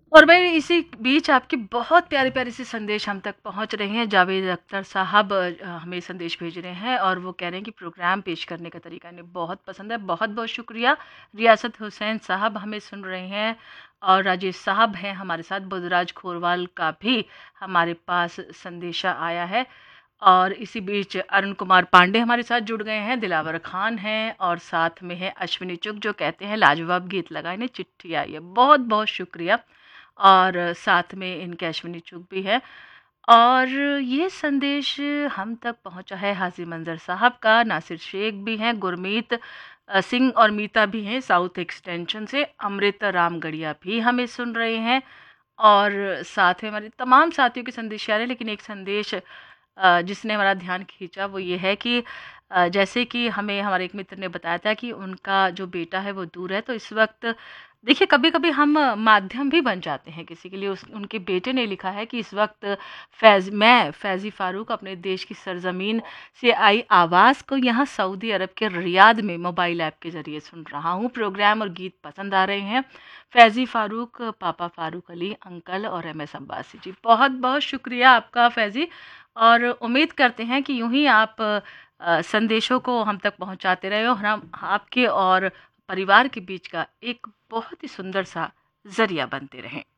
और भाई इसी बीच आपकी बहुत प्यारे-प्यारे से संदेश हम तक पहुँच रहे हैं। जावेद अख्तर साहब हमें संदेश भेज रहे हैं और वो कह रहे हैं कि प्रोग्राम पेश करने का तरीका इन्हें बहुत पसंद है। बहुत-बहुत शुक्रिया। रियासत हुसैन साहब हमें सुन रहे हैं और राजेश साहब हैं हमारे साथ। बुधराज खोरवाल का भी हमारे पास संदेशा आया है। और इसी बीच अरुण कुमार पांडे हमारे साथ जुड़ गए हैं, दिलावर खान हैं और साथ में है अश्विनी चुग जो कहते हैं लाजवाब गीत लगा इन्हें चिट्ठी आई है। बहुत-बहुत शुक्रिया। और साथ में इनके अश्विनी चुग भी है। और ये संदेश हम तक पहुंचा है हाजी मंजर साहब का, नासिर शेख भी हैं, गुरमीत सिंह और मीता भी हैं साउथ एक्सटेंशन से, अमृता रामगढ़िया भी हमें सुन रहे हैं। और साथ में हमारे तमाम साथियों के संदेश आ रहे हैं, लेकिन एक संदेश जिसने हमारा ध्यान खींचा वो ये है कि जैसे कि हमें हमारे एक मित्र ने बताया था कि उनका जो बेटा है वो दूर है, तो इस वक्त देखिए कभी-कभी हम माध्यम भी बन जाते हैं किसी के लिए। उस उनके बेटे ने लिखा है कि इस वक्त मैं फैज़ी फ़ारूक अपने देश की सरज़मीन से आई आवाज़ को यहाँ सऊदी अरब के रियाद में मोबाइल ऐप के ज़रिए सुन रहा हूँ। प्रोग्राम और गीत पसंद आ रहे हैं। फैज़ी फ़ारूक, पापा फ़ारूक अली अंकल और एमएस अब्बासी जी। बहुत-बहुत शुक्रिया आपका फैज़ी, और उम्मीद करते हैं कि यूँ ही आप संदेशों को हम तक पहुँचाते रहे और हम आपके और परिवार के बीच का एक बहुत ही सुंदर सा ज़रिया बनते रहें।